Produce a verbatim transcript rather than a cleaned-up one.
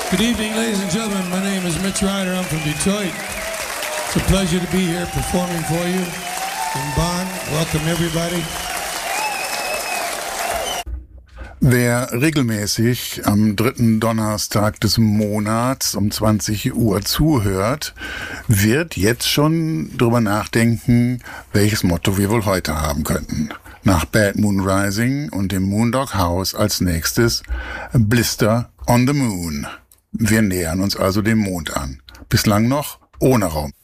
Good evening, ladies and gentlemen. My name is Mitch Ryder. I'm from Detroit. It's a pleasure to be here performing for you in Bonn. Welcome, everybody. Wer regelmäßig am dritten Donnerstag des Monats um zwanzig Uhr zuhört, wird jetzt schon drüber nachdenken, welches Motto wir wohl heute haben könnten. Nach Bad Moon Rising und dem Moondog House als nächstes Blister on the Moon. Wir nähern uns also dem Mond an. Bislang noch ohne Raum.